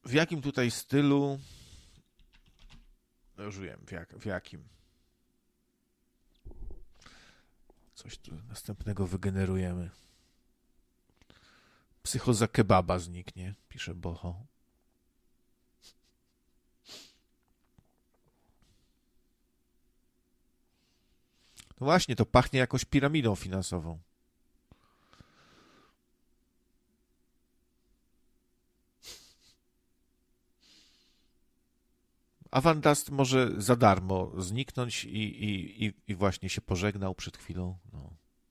W jakim tutaj stylu? No już wiem, w jakim. Coś tu następnego wygenerujemy. Psychoza kebaba zniknie, pisze Boho. No właśnie, to pachnie jakąś piramidą finansową. Avantast może za darmo zniknąć i właśnie się pożegnał przed chwilą. No.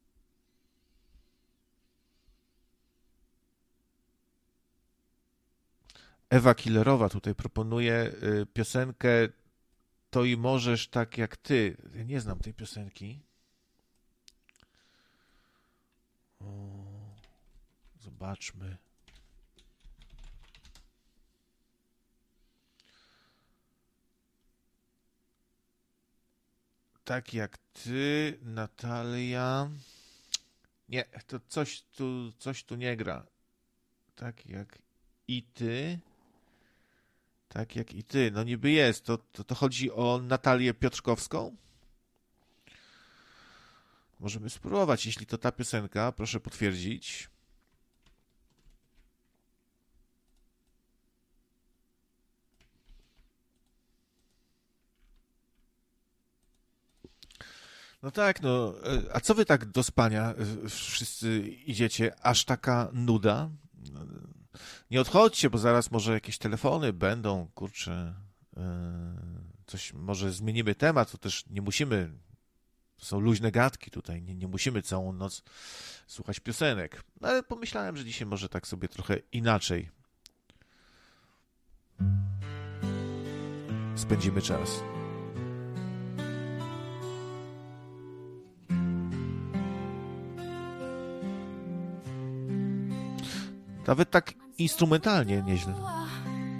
Ewa Killerowa tutaj proponuje piosenkę To i możesz tak jak ty. Ja nie znam tej piosenki. O, zobaczmy. Tak jak ty, Natalia. Nie, to coś tu nie gra. Tak jak i ty. Tak jak i ty. No niby jest. To chodzi o Natalię Piotrkowską? Możemy spróbować. Jeśli to ta piosenka, proszę potwierdzić. No tak, no. A co wy tak do spania wszyscy idziecie? Aż taka nuda? Nie odchodźcie, bo zaraz może jakieś telefony będą, kurczę. Coś, może zmienimy temat, to też nie musimy. To są luźne gadki tutaj, nie musimy całą noc słuchać piosenek. No, ale pomyślałem, że dzisiaj może tak sobie trochę inaczej spędzimy czas. Nawet tak instrumentalnie nieźle.